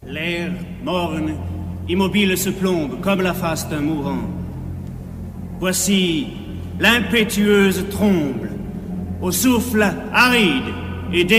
L'air morne, immobile se plombe comme la face d'un mourant. Voici l'impétueuse trombe, au souffle aride et